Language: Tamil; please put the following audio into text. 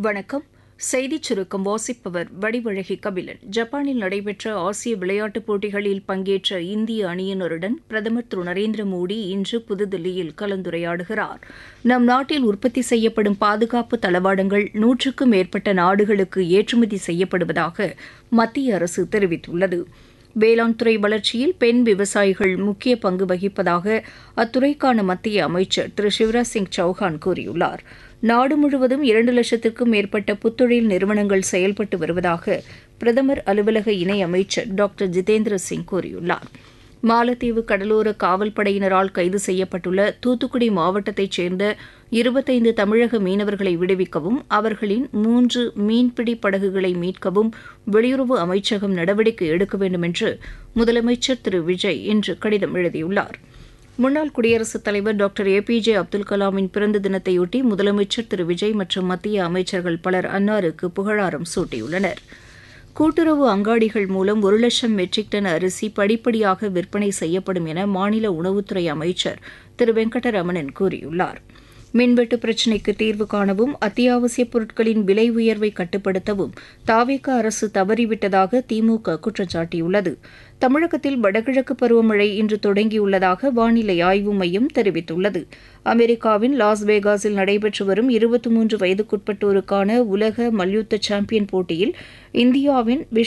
வணக்கம். செய்திச் சுருக்கம் வாசிப்பவர் வடிவழகி கபிலன். ஜப்பானில் நடைபெற்ற ஆசிய விளையாட்டுப் போட்டிகளில் பங்கேற்ற இந்திய அணியினருடன் பிரதமர் திரு நரேந்திர மோடி இன்று புதுதில்லியில் கலந்துரையாடுகிறார். நம் நாட்டில் உற்பத்தி செய்யப்படும் பாதுகாப்பு தளவாடங்கள் 100க்கும் மேற்பட்ட நாடுகளுக்கு ஏற்றுமதி செய்யப்படுவதாக மத்திய அரசு தெரிவித்துள்ளது. வேளாண் துறை வளர்ச்சியில் பெண் விவசாயிகள் முக்கிய பங்கு வகிப்பதாக அத்துறைக்கான மத்திய அமைச்சர் திரு சிவராஜ் சிங் சௌஹான் கூறியுள்ளார். நாடு முழுவதும் 2,00,000க்கும் மேற்பட்ட புத்தொழில் நிறுவனங்கள் செயல்பட்டு வருவதாக பிரதமர் அலுவலக இணையமைச்சர் டாக்டர் ஜிதேந்திர சிங் கூறியுள்ளார். மாலத்தீவு கடலோர காவல்படையினரால் கைது செய்யப்பட்டுள்ள தூத்துக்குடி மாவட்டத்தைச் சேர்ந்த 25 தமிழக மீனவர்களை விடுவிக்கவும் அவர்களின் 3 மீன்பிடி படகுகளை மீட்கவும் வெளியுறவு அமைச்சகம் நடவடிக்கை எடுக்க வேண்டும் என்று முதலமைச்சர் திரு விஜய் இன்று கடிதம் எழுதியுள்ளார். முன்னாள் குடியரசுத் தலைவர் டாக்டர் APJ அப்துல் கலாமின் பிறந்த தினத்தையொட்டி முதலமைச்சர் திரு விஜய் மற்றும் மத்திய அமைச்சர்கள் பலர் அன்னாருக்கு புகழாரம் சூட்டியுள்ளனர். கூட்டுறவு அங்காடிகள் மூலம் 1,00,000 மெட்ரிக் டன் அரிசி படிப்படியாக விற்பனை செய்யப்படும் என மாநில உணவுத்துறை அமைச்சர் திரு வெங்கடரமணன் கூறியுள்ளார். மின்வெட்டு பிரச்சினைக்கு தீர்வு காணவும் அத்தியாவசியப் பொருட்களின் விலை உயர்வை கட்டுப்படுத்தவும் தாவேக அரசு தவறிவிட்டதாக திமுக குற்றம் சாட்டியுள்ளது. தமிழகத்தில் வடகிழக்கு பருவமழை இன்று தொடங்கியுள்ளதாக வானிலை ஆய்வு மையம் தெரிவித்துள்ளது. அமெரிக்காவின் லாஸ் வேகாஸில் நடைபெற்று வரும் 23 வயதுக்குட்பட்டோருக்கான உலக மல்யுத்த சாம்பியன் போட்டியில் இந்தியாவின்